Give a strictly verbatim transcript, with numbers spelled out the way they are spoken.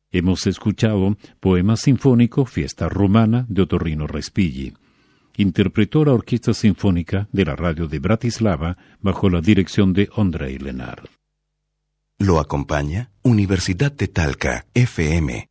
Hemos escuchado Poema Sinfónico Fiesta Romana de Otorrino Respighi. Interpretó la Orquesta Sinfónica de la Radio de Bratislava bajo la dirección de Ondrej Lenard. Lo acompaña Universidad de Talca, F M,